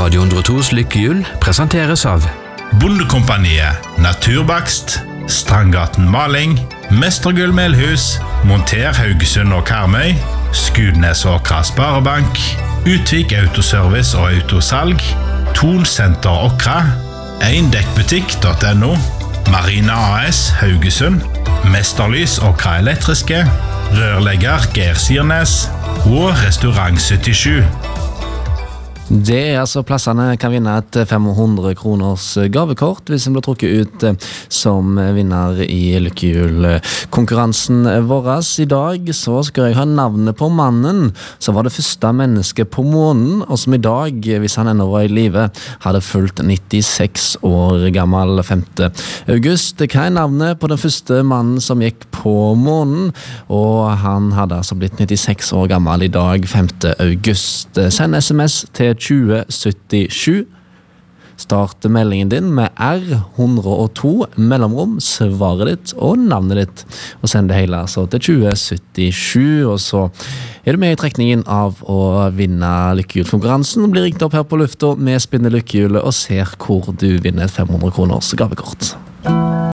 Radio 102s lykkehjul presenteres av Bondekompaniet, Naturbakst, Strandgaten Maling, Mestergull Melhus, Monter Haugesund og Karmøy, Skudnes og Sparebank, Utvik Autoservice og Autosalg, Thon Senter Okra, Eindekkbutikk.no, Marina AS Haugesund, Mesterlys Okra Elektriske, Rørlegger Geir Sirnes og Restaurant 77. Det altså plassene kan vinne et 500 kroners gavekort hvis en blir trukket ut som vinner i lykkehjul-konkurransen vår. I dag så skal jeg ha navnet på mannen som var det første mennesket på månen, og som i dag, hvis han ennå var i live, hadde fulgt 96 år gammel 5. august. Hva er navnet på den første mannen som gikk på månen? Og han hadde altså blitt 96 år gammel i dag, 5. august. Send sms til 2077. Start meldingen din med R102 mellomrom, svaret ditt og navnet ditt, og send det hele altså til 2077, og så er du med i trekningen av å vinne lykkehjul-konkurransen og blir ringt opp her på lufta med spinne lykkehjulet og ser hvor du vinner et 500 kroners gavekort.